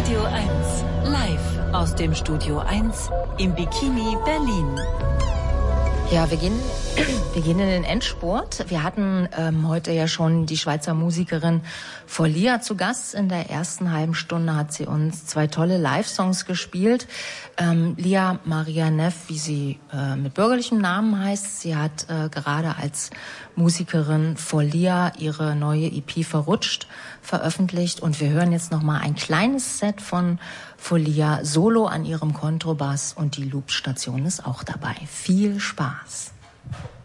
Radio 1, live aus dem Studio 1 im Bikini Berlin. Ja, wir gehen in den Endspurt. Wir hatten heute ja schon die Schweizer Musikerin Folia zu Gast. In der ersten halben Stunde hat sie uns 2 tolle Live-Songs gespielt. Lia Maria Neff, wie sie mit bürgerlichem Namen heißt. Sie hat gerade als Musikerin Folia ihre neue EP Verrutscht veröffentlicht. Und wir hören jetzt nochmal ein kleines Set von Folia solo an ihrem Kontrabass und die Loop-Station ist auch dabei. Viel Spaß!